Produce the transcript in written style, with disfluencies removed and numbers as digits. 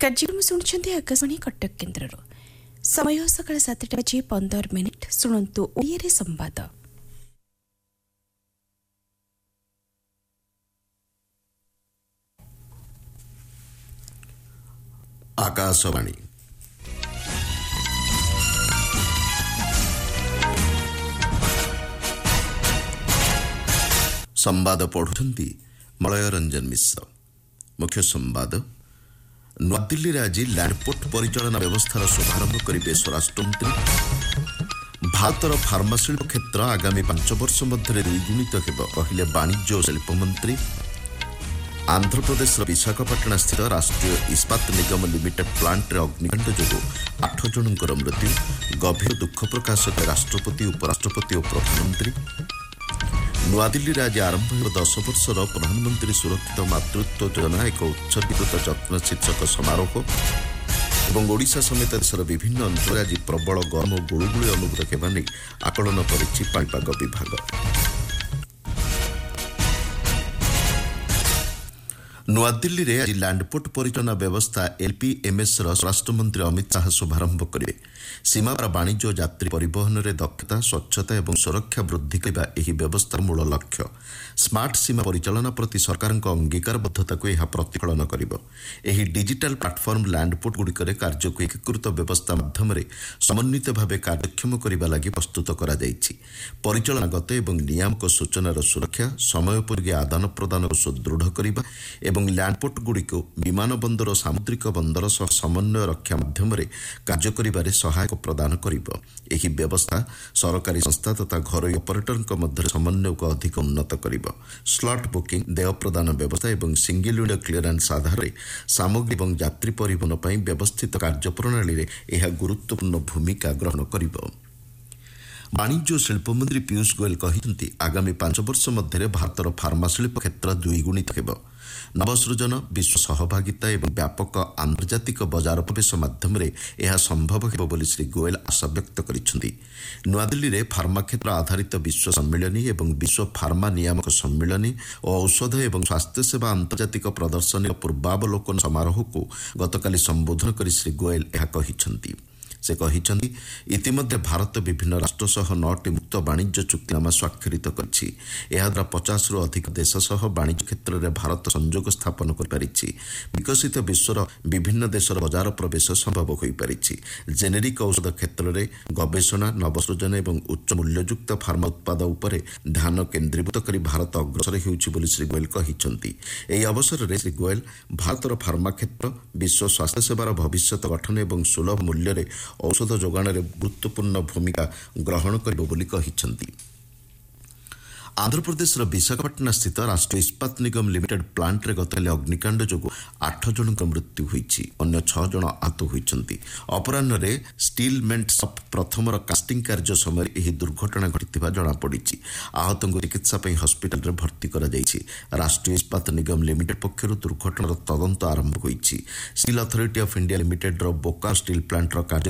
କାର୍ଯ୍ୟକ୍ରମ ଶୁଣୁଛନ୍ତି ଆକାଶବାଣୀ କଟକ କେନ୍ଦ୍ରରୁ। ସମୟ ସକାଳ 7:15। ଶୁଣନ୍ତୁ ଓଡ଼ିଆରେ ସମ୍ବାଦ। ଆକାଶବାଣୀ ସମ୍ବାଦ ପଢୁଛନ୍ତି ମଳୟ ରଞ୍ଜନ ମିଶ୍ର। ମୁଖ୍ୟ ସମ୍ବାଦ। ନୂଆଦିଲ୍ଲୀରେ ଆଜି ଲ୍ୟାଣ୍ଡପୋର୍ଟ ପରିଚାଳନା ବ୍ୟବସ୍ଥାର ଶୁଭାରମ୍ଭ କରିବେ ସ୍ୱରାଷ୍ଟ୍ରମନ୍ତ୍ରୀ। ଭାରତର ଫାର୍ମାଶିଳ୍ପ କ୍ଷେତ୍ର ଆଗାମୀ 5 ବର୍ଷ ମଧ୍ୟରେ ଦ୍ୱିଗୁଣିତ ହେବ କହିଲେ ବାଣିଜ୍ୟ ଓ ଶିଳ୍ପମନ୍ତ୍ରୀ। ଆନ୍ଧ୍ରପ୍ରଦେଶର ବିଶାଖାପାଟଣାସ୍ଥିତ ରାଷ୍ଟ୍ରୀୟ ଇସ୍ପାତ ନିଗମ ଲିମିଟେଡ୍ ପ୍ଲାଣ୍ଟରେ ଅଗ୍ନିକାଣ୍ଡ ଯୋଗୁଁ 8 ଜଣଙ୍କର ମୃତ୍ୟୁ। ଗଭୀର ଦୁଃଖ ପ୍ରକାଶ କଲେ ରାଷ୍ଟ୍ରପତି, ଉପରାଷ୍ଟ୍ରପତି ଓ ପ୍ରଧାନମନ୍ତ୍ରୀ। ନୂଆଦିଲ୍ଲୀରେ ଆଜି ଆରମ୍ଭ ହେବ 10 ବର୍ଷର ପ୍ରଧାନମନ୍ତ୍ରୀ ସୁରକ୍ଷିତ ମାତୃତ୍ୱ ଯୋଜନା ଏକ ଉତ୍ସର୍ଗୀକୃତ ଯତ୍ନ ଶୀର୍ଷକ ସମାରୋହ। ଏବଂ ଓଡ଼ିଶା ସମେତ ଦେଶର ବିଭିନ୍ନ ଅଞ୍ଚଳରେ ଆଜି ପ୍ରବଳ ଗରମ ଓ ଗୁଳୁଗୁଳି ଅନୁଭୂତ ହେବା ନେଇ ଆକଳନ କରିଛି ପାଣିପାଗ ବିଭାଗ। ନୂଆଦିଲ୍ଲୀରେ ଆଜି ଲ୍ୟାଣ୍ଡପୋର୍ଟ ପରିଚାଳନା ବ୍ୟବସ୍ଥା ଏଲ୍ପିଏମ୍ଏସ୍ର ସ୍ୱରାଷ୍ଟ୍ରମନ୍ତ୍ରୀ ଅମିତ ଶାହା ଶୁଭାରମ୍ଭ କରିବେ। ସୀମାପାର ବାଣିଜ୍ୟ ଓ ଯାତ୍ରୀ ପରିବହନରେ ଦକ୍ଷତା, ସ୍ୱଚ୍ଛତା ଏବଂ ସୁରକ୍ଷା ବୃଦ୍ଧି କରିବା ଏହି ବ୍ୟବସ୍ଥାର ମୂଳ ଲକ୍ଷ୍ୟ। ସ୍ମାର୍ଟ ସୀମା ପରିଚାଳନା ପ୍ରତି ସରକାରଙ୍କ ଅଙ୍ଗୀକାରବଦ୍ଧତାକୁ ଏହା ପ୍ରତିଫଳନ କରିବ। ଏହି ଡିଜିଟାଲ ପ୍ଲାଟଫର୍ମ ଲ୍ୟାଣ୍ଡପୋର୍ଟଗୁଡ଼ିକରେ କାର୍ଯ୍ୟକୁ ଏକୀକୃତ ବ୍ୟବସ୍ଥା ମାଧ୍ୟମରେ ସମନ୍ୱିତ ଭାବେ କାର୍ଯ୍ୟକ୍ଷମ କରିବା ଲାଗି ପ୍ରସ୍ତୁତ କରାଯାଇଛି। ପରିଚାଳନାଗତ ଏବଂ ନିୟାମକ ସୂଚନାର ସୁରକ୍ଷା, ସମୟୋପଯୋଗୀ ଆଦାନ ପ୍ରଦାନକୁ ସୁଦୃଢ଼ କରିବା ଏବଂ ଲ୍ୟାଣ୍ଡପୋର୍ଟଗୁଡ଼ିକୁ ବିମାନ ବନ୍ଦର ଓ ସାମୁଦ୍ରିକ ବନ୍ଦର ସହ ସମନ୍ୱୟ ରକ୍ଷା ମାଧ୍ୟମରେ କାର୍ଯ୍ୟ କରିବାରେ ସହାୟକ ପ୍ରଦାନ କରିବ। ଏହି ବ୍ୟବସ୍ଥା ସରକାରୀ ସଂସ୍ଥା ତଥା ଘରୋଇ ଅପରେଟରଙ୍କ ମଧ୍ୟରେ ସମନ୍ୱୟକୁ ଅଧିକ ଉନ୍ନତ କରିବ। ସ୍ଲଟ୍ ବୁକିଂ, ଦେୟ ପ୍ରଦାନ ବ୍ୟବସ୍ଥା ଏବଂ ସିଙ୍ଗଲ ୱିଣ୍ଡୋ କ୍ଲିୟରାନ୍ସ ଆଧାରରେ ସାମଗ୍ରୀ ଏବଂ ଯାତ୍ରୀ ପରିବହନ ପାଇଁ ବ୍ୟବସ୍ଥିତ କାର୍ଯ୍ୟପ୍ରଣାଳୀରେ ଏହା ଗୁରୁତ୍ୱପୂର୍ଣ୍ଣ ଭୂମିକା ଗ୍ରହଣ କରିବ। ବାଣିଜ୍ୟ ଓ ଶିଳ୍ପମନ୍ତ୍ରୀ ପୀୟୁଷ ଗୋୟଲ କହିଛନ୍ତି, ଆଗାମୀ 5 ବର୍ଷ ମଧ୍ୟରେ ଭାରତର ଫାର୍ମାଶିଳ୍ପ କ୍ଷେତ୍ର ଦ୍ୱିଗୁଣିତ ହେବ। ନବସୃଜନ, ବିଶ୍ୱ ସହଭାଗିତା ଏବଂ ବ୍ୟାପକ ଆନ୍ତର୍ଜାତିକ ବଜାର ପ୍ରବେଶ ମାଧ୍ୟମରେ ଏହା ସମ୍ଭବ ହେବ ବୋଲି ଶ୍ରୀ ଗୋୟଲ ଆଶାବ୍ୟକ୍ତ କରିଛନ୍ତି। ନୂଆଦିଲ୍ଲୀରେ ଫାର୍ମା କ୍ଷେତ୍ର ଆଧାରିତ ବିଶ୍ୱ ସମ୍ମିଳନୀ ଏବଂ ବିଶ୍ୱ ଫାର୍ମା ନିୟାମକ ସମ୍ମିଳନୀ ଓ ଔଷଧ ଏବଂ ସ୍ୱାସ୍ଥ୍ୟସେବା ଆନ୍ତର୍ଜାତିକ ପ୍ରଦର୍ଶନୀର ପୂର୍ବାବଲୋକନ ସମାରୋହକୁ ଗତକାଲି ସମ୍ବୋଧନ କରି ଶ୍ରୀ ଗୋୟଲ ଏହା କହିଛନ୍ତି। ସେ କହିଛନ୍ତି, ଇତିମଧ୍ୟରେ ଭାରତ ବିଭିନ୍ନ ରାଷ୍ଟ୍ର ସହ 9ଟି ମୁକ୍ତ ବାଣିଜ୍ୟ ଚୁକ୍ତିନାମା ସ୍ୱାକ୍ଷରିତ କରିଛି। ଏହାଦ୍ୱାରା 50ରୁ ଅଧିକ ଦେଶ ସହ ବାଣିଜ୍ୟ କ୍ଷେତ୍ରରେ ଭାରତ ସଂଯୋଗ ସ୍ଥାପନ କରିପାରିଛି। ବିକଶିତ ବିଶ୍ୱର ବିଭିନ୍ନ ଦେଶର ବଜାର ପ୍ରବେଶ ସମ୍ଭବ ହୋଇପାରିଛି। ଜେନେରିକ୍ ଔଷଧ କ୍ଷେତ୍ରରେ ଗବେଷଣା, ନବସୃଜନ ଏବଂ ଉଚ୍ଚ ମୂଲ୍ୟଯୁକ୍ତ ଫାର୍ମା ଉତ୍ପାଦ ଉପରେ ଧ୍ୟାନ କେନ୍ଦ୍ରୀଭୂତ କରି ଭାରତ ଅଗ୍ରସର ହେଉଛି ବୋଲି ଶ୍ରୀ ଗୋୟଲ କହିଛନ୍ତି। ଏହି ଅବସରରେ ଶ୍ରୀ ଗୋୟଲ ଭାରତର ଫାର୍ମା କ୍ଷେତ୍ର ବିଶ୍ୱ ସ୍ୱାସ୍ଥ୍ୟସେବାର ଭବିଷ୍ୟତ ଗଠନ ଏବଂ ସୁଲଭ ମୂଲ୍ୟରେ ଔଷଧ ଯୋଗାଣରେ ଗୁରୁତ୍ୱପୂର୍ଣ୍ଣ ଭୂମିକା ଗ୍ରହଣ କରିବ ବୋଲି କହିଛନ୍ତି। ଆନ୍ଧ୍ରପ୍ରଦେଶର ବିଶାଖାପାଟଣାସ୍ଥିତ ରାଷ୍ଟ୍ରୀୟ ଇସ୍ପାତ ନିଗମ ଲିମିଟେଡ୍ ପ୍ଲାଣ୍ଟରେ ଗତକାଲି ଅଗ୍ନିକାଣ୍ଡ ଯୋଗୁଁ 8 ଜଣଙ୍କ ମୃତ୍ୟୁ ହୋଇଛି। ଅନ୍ୟ 6 ଜଣ ଆହତ ହୋଇଛନ୍ତି। ଅପରାହ୍ନରେ ଷ୍ଟିଲ୍ ମେଣ୍ଟ ସପ୍ ପ୍ରଥମର କାଷ୍ଟିଂ କାର୍ଯ୍ୟ ସମୟରେ ଏହି ଦୁର୍ଘଟଣା ଘଟିଥିବା ଜଣାପଡ଼ିଛି। ଆହତଙ୍କୁ ଚିକିତ୍ସା ପାଇଁ ହସ୍ପିଟାଲରେ ଭର୍ତ୍ତି କରାଯାଇଛି। ରାଷ୍ଟ୍ରୀୟ ଇସ୍ପାତ ନିଗମ ଲିମିଟେଡ୍ ପକ୍ଷରୁ ଦୁର୍ଘଟଣାର ତଦନ୍ତ ଆରମ୍ଭ ହୋଇଛି। ଷ୍ଟିଲ୍ ଅଥରିଟି ଅଫ୍ ଇଣ୍ଡିଆ ଲିମିଟେଡ୍ର ବୋକାରୋ ଷ୍ଟିଲ୍ ପ୍ଲାଣ୍ଟର କାର୍ଯ୍ୟ